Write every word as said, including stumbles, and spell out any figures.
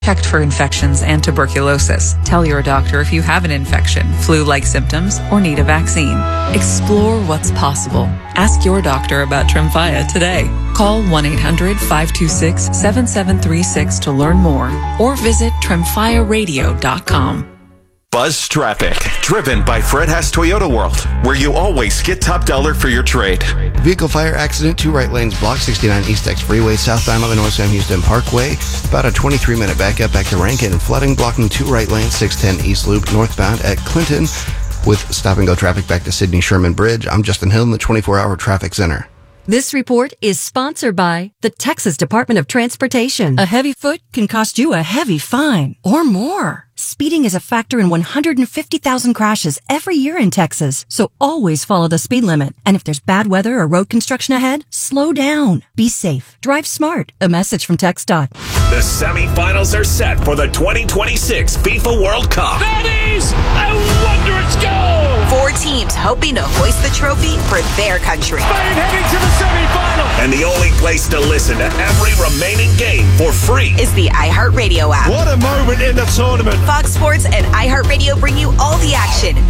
Checked for infections and tuberculosis. Tell your doctor if you have an infection, flu-like symptoms, or need a vaccine. Explore what's possible. Ask your doctor about Tremfya today. Call one eight hundred five two six seven seven three six to learn more or visit tremfya radio dot com. Buzz Traffic, driven by Fred Haas Toyota World, where you always get top dollar for your trade. Vehicle fire accident, two right lanes blocked, sixty-nine East X Freeway, southbound Illinois Sam Houston Parkway. About a twenty-three minute backup back to Rankin. Flooding blocking two right lanes, six ten East Loop, northbound at Clinton, with stop-and-go traffic back to Sidney Sherman Bridge. I'm Justin Hill in the twenty-four hour Traffic Center. This report is sponsored by the Texas Department of Transportation. A heavy foot can cost you a heavy fine or more. Speeding is a factor in one hundred fifty thousand crashes every year in Texas, so always follow the speed limit. And if there's bad weather or road construction ahead, slow down. Be safe. Drive smart. A message from TxDOT. The semifinals are set for the twenty twenty-six FIFA World Cup. That is a wondrous goal! Four teams hoping to hoist the trophy for their country. Spain heading to the semifinal. And the only place to listen to every remaining game for free is the iHeartRadio app. What a moment in the tournament. Fox Sports and iHeartRadio bring you all the action,